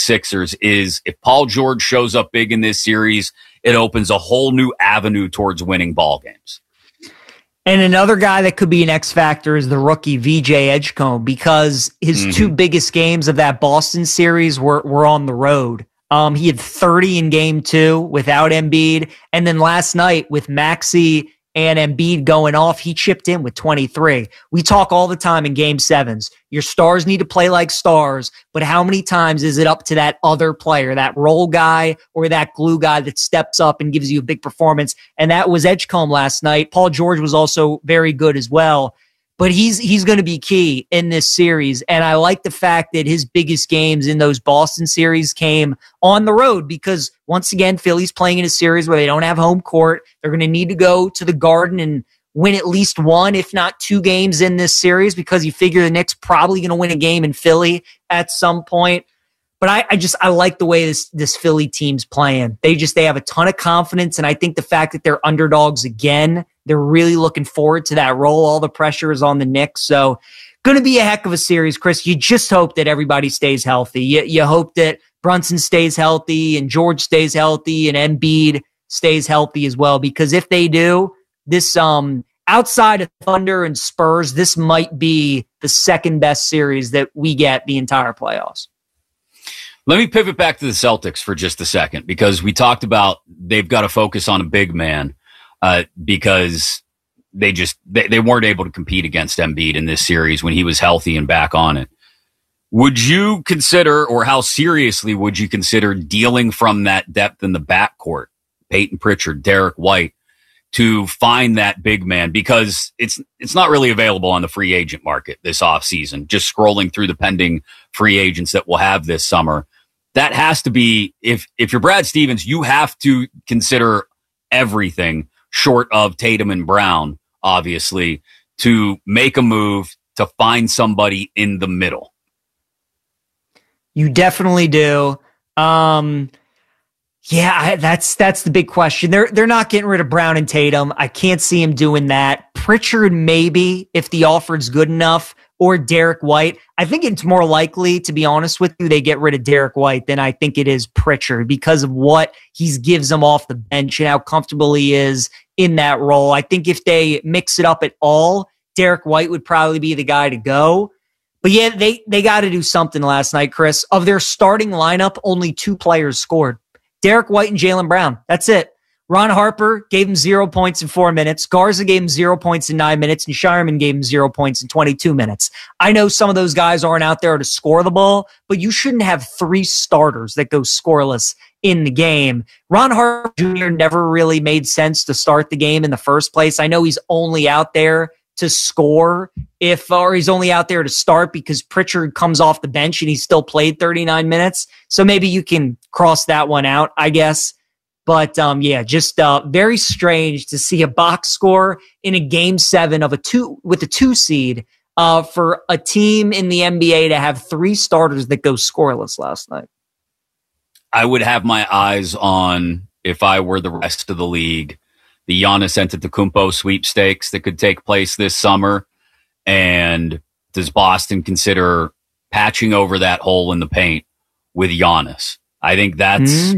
Sixers is if Paul George shows up big in this series, it opens a whole new avenue towards winning ball games. And another guy that could be an X factor is the rookie VJ Edgecombe, because his two biggest games of that Boston series were on the road. He had 30 in game 2 without Embiid. And then last night with Maxey and Embiid going off, he chipped in with 23. We talk all the time in game 7s. Your stars need to play like stars, but how many times is it up to that other player, that role guy or that glue guy that steps up and gives you a big performance? And that was Edgecombe last night. Paul George was also very good as well. But he's going to be key in this series. And I like the fact that his biggest games in those Boston series came on the road, because once again, Philly's playing in a series where they don't have home court. They're going to need to go to the Garden and win at least 1, if not 2 games in this series, because you figure the Knicks probably going to win a game in Philly at some point. But I like the way this Philly team's playing. They have a ton of confidence. And I think the fact that they're underdogs again, they're really looking forward to that role. All the pressure is on the Knicks. So going to be a heck of a series, Chris. You just hope that everybody stays healthy. You hope that Brunson stays healthy and George stays healthy and Embiid stays healthy as well. Because if they do, this outside of Thunder and Spurs, this might be the second best series that we get the entire playoffs. Let me pivot back to the Celtics for just a second, because we talked about they've got to focus on a big man because they weren't able to compete against Embiid in this series when he was healthy and back on it. Would you consider, or how seriously would you consider dealing from that depth in the backcourt, Peyton Pritchard, Derek White, to find that big man? Because it's not really available on the free agent market this offseason. Just scrolling through the pending free agents that we'll have this summer, that has to be, if you're Brad Stevens, you have to consider everything short of Tatum and Brown, obviously, to make a move to find somebody in the middle. You definitely do. Yeah, that's the big question. They're not getting rid of Brown and Tatum. I can't see him doing that. Pritchard, maybe, if the offer's good enough, or Derek White. I think it's more likely, to be honest with you, they get rid of Derek White than I think it is Pritchard, because of what he gives them off the bench and how comfortable he is in that role. I think if they mix it up at all, Derek White would probably be the guy to go. But yeah, they got to do something last night, Chris. Of their starting lineup, only 2 players scored. Derek White and Jaylen Brown. That's it. Ron Harper gave him 0 points in 4 minutes. Garza gave him 0 points in 9 minutes. And Shireman gave him 0 points in 22 minutes. I know some of those guys aren't out there to score the ball, but you shouldn't have 3 starters that go scoreless in the game. Ron Harper Jr. never really made sense to start the game in the first place. I know he's only out there to score or he's only out there to start because Pritchard comes off the bench and he still played 39 minutes. So maybe you can cross that one out, I guess. But yeah, just very strange to see a box score in a game 7 of with a 2 seed for a team in the NBA to have 3 starters that go scoreless last night. I would have my eyes on, if I were the rest of the league, the Giannis Antetokounmpo sweepstakes that could take place this summer. And does Boston consider patching over that hole in the paint with Giannis? I think that's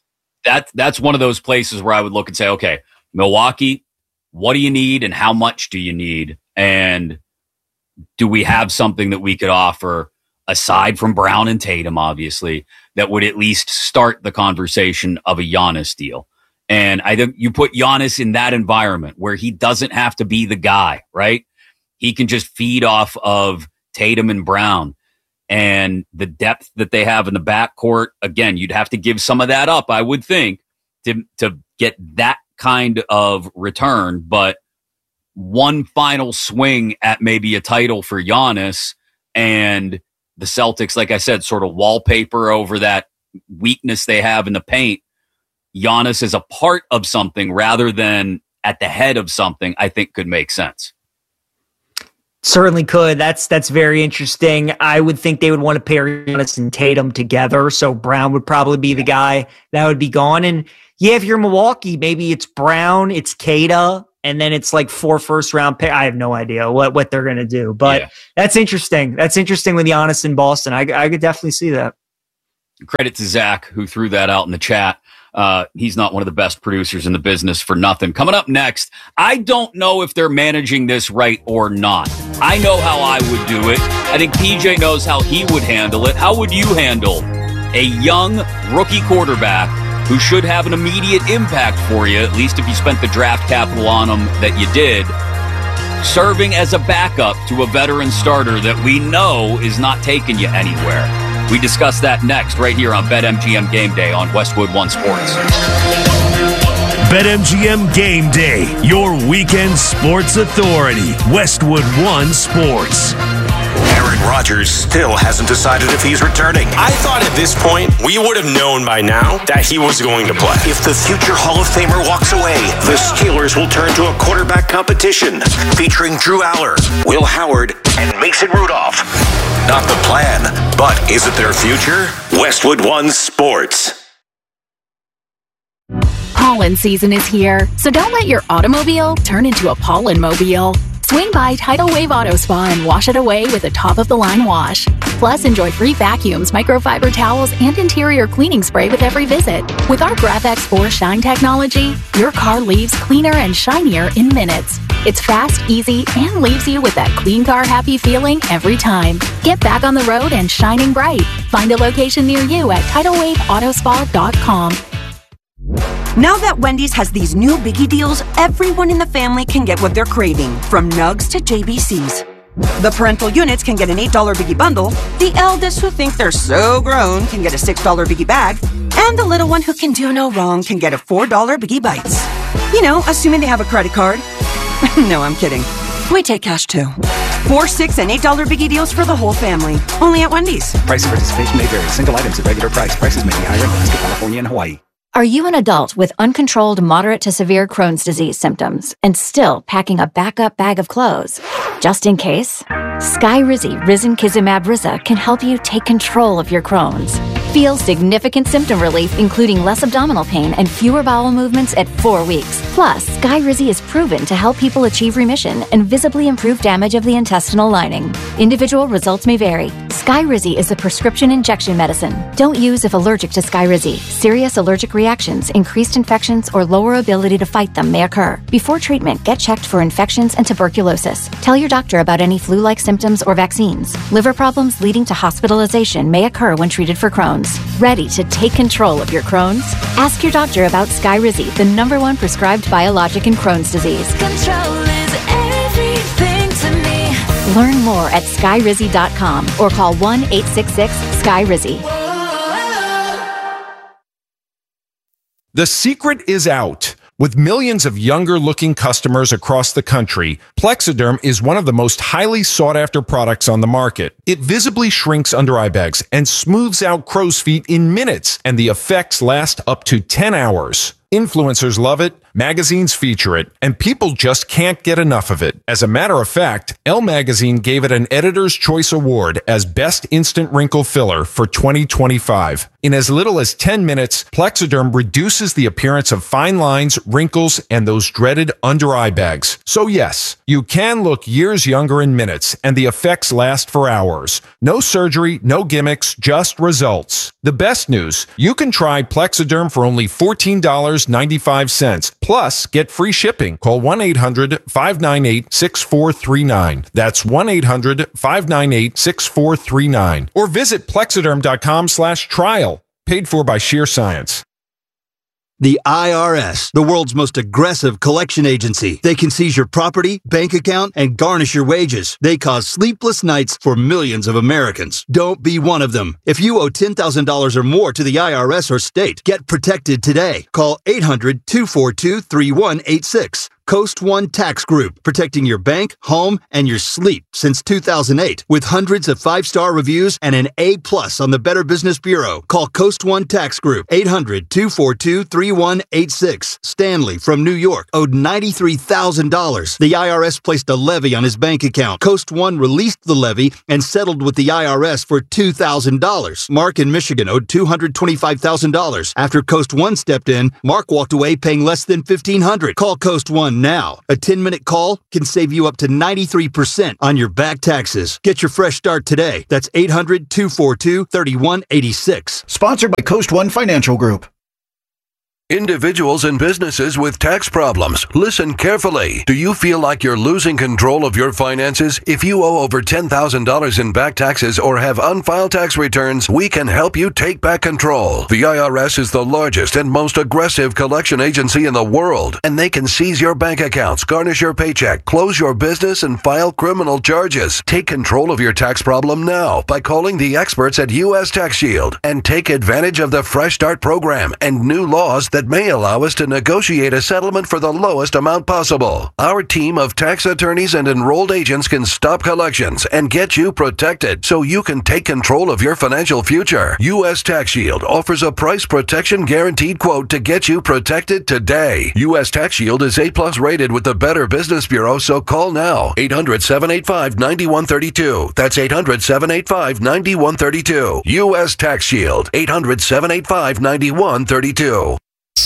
one of those places where I would look and say, okay, Milwaukee, what do you need and how much do you need? And do we have something that we could offer aside from Brown and Tatum, obviously, that would at least start the conversation of a Giannis deal? And I think you put Giannis in that environment where he doesn't have to be the guy, right? He can just feed off of Tatum and Brown. And the depth that they have in the backcourt, again, you'd have to give some of that up, I would think, to get that kind of return. But one final swing at maybe a title for Giannis, and the Celtics, like I said, sort of wallpaper over that weakness they have in the paint. Giannis is a part of something rather than at the head of something, I think could make sense. Certainly could. That's very interesting. I would think they would want to pair Giannis and Tatum together. So Brown would probably be the guy that would be gone. And yeah, if you're Milwaukee, maybe it's Brown, it's Kata, and then it's like 4 first-round pick. I have no idea what they're going to do. But That's interesting. That's interesting with Giannis in Boston. I could definitely see that. Credit to Zach, who threw that out in the chat. He's not one of the best producers in the business for nothing. Coming up next, I don't know if they're managing this right or not. I know how I would do it. I think PJ knows how he would handle it. How would you handle a young rookie quarterback who should have an immediate impact for you, at least if you spent the draft capital on him that you did, serving as a backup to a veteran starter that we know is not taking you anywhere? We discuss that next right here on BetMGM Game Day on Westwood One Sports. BetMGM Game Day, your weekend sports authority. Westwood One Sports. Aaron Rodgers still hasn't decided if he's returning. I thought at this point, we would have known by now that he was going to play. If the future Hall of Famer walks away, the Steelers will turn to a quarterback competition featuring Drew Aller, Will Howard, and Mason Rudolph. Not the plan, but is it their future? Westwood One Sports. Pollen season is here, so don't let your automobile turn into a pollen-mobile. Swing by Tidal Wave Auto Spa and wash it away with a top-of-the-line wash. Plus, enjoy free vacuums, microfiber towels, and interior cleaning spray with every visit. With our GraphX 4 Shine technology, your car leaves cleaner and shinier in minutes. It's fast, easy, and leaves you with that clean car happy feeling every time. Get back on the road and shining bright. Find a location near you at TidalWaveAutospa.com. Now that Wendy's has these new biggie deals, everyone in the family can get what they're craving, from nugs to JBCs. The parental units can get an $8 biggie bundle, the eldest who think they're so grown can get a $6 biggie bag, and the little one who can do no wrong can get a $4 biggie bites. You know, assuming they have a credit card. No, I'm kidding. We take cash too. $4, $6, and $8 biggie deals for the whole family. Only at Wendy's. Price and participation may vary. Single items at regular price. Prices may be higher in Alaska, California, and Hawaii. Are you an adult with uncontrolled moderate to severe Crohn's disease symptoms and still packing a backup bag of clothes? Just in case, Skyrizi Risankizumab Riza can help you take control of your Crohn's. Feel significant symptom relief, including less abdominal pain and fewer bowel movements at 4 weeks. Plus, Skyrizi is proven to help people achieve remission and visibly improve damage of the intestinal lining. Individual results may vary. Skyrizi is a prescription injection medicine. Don't use if allergic to Skyrizi. Serious allergic reactions, increased infections, or lower ability to fight them may occur. Before treatment, get checked for infections and tuberculosis. Tell your doctor about any flu-like symptoms or vaccines. Liver problems leading to hospitalization may occur when treated for Crohn's. Ready to take control of your Crohn's? Ask your doctor about Skyrizi, the #1 prescribed biologic in Crohn's disease. Control is everything to me. Learn more at skyrizi.com or call 1-866-SKYRIZI. The secret is out. With millions of younger-looking customers across the country, Plexiderm is one of the most highly sought-after products on the market. It visibly shrinks under eye bags and smooths out crow's feet in minutes, and the effects last up to 10 hours. Influencers love it, magazines feature it, and people just can't get enough of it. As a matter of fact, Elle Magazine gave it an Editor's Choice Award as Best Instant Wrinkle Filler for 2025. In as little as 10 minutes, Plexiderm reduces the appearance of fine lines, wrinkles, and those dreaded under-eye bags. So yes, you can look years younger in minutes, and the effects last for hours. No surgery, no gimmicks, just results. The best news, you can try Plexiderm for only $14.95. Plus, get free shipping. Call 1-800-598-6439. That's 1-800-598-6439. Or visit Plexiderm.com/trial. Paid for by Sheer Science. The IRS, the world's most aggressive collection agency. They can seize your property, bank account, and garnish your wages. They cause sleepless nights for millions of Americans. Don't be one of them. If you owe $10,000 or more to the IRS or state, get protected today. Call 800-242-3186. Coast One Tax Group, protecting your bank, home, and your sleep since 2008. With hundreds of 5-star reviews and an A+ on the Better Business Bureau. Call Coast One Tax Group, 800-242-3186. Stanley from New York owed $93,000. The IRS placed a levy on his bank account. Coast One released the levy and settled with the IRS for $2,000. Mark in Michigan owed $225,000. After Coast One stepped in, Mark walked away paying less than $1,500. Call Coast One now. A 10-minute call can save you up to 93% on your back taxes. Get your fresh start today. That's 800-242-3186. Sponsored by Coast One Financial Group. Individuals and businesses with tax problems, listen carefully. Do you feel like you're losing control of your finances? If you owe over $10,000 in back taxes or have unfiled tax returns, we can help you take back control. The IRS is the largest and most aggressive collection agency in the world, and they can seize your bank accounts, garnish your paycheck, close your business, and file criminal charges. Take control of your tax problem now by calling the experts at U.S. Tax Shield and take advantage of the Fresh Start program and new laws that may allow us to negotiate a settlement for the lowest amount possible. Our team of tax attorneys and enrolled agents can stop collections and get you protected so you can take control of your financial future. U.S. Tax Shield offers a price protection guaranteed quote to get you protected today. U.S. Tax Shield is A+ rated with the Better Business Bureau, so call now. 800-785-9132. That's 800-785-9132. U.S. Tax Shield. 800-785-9132.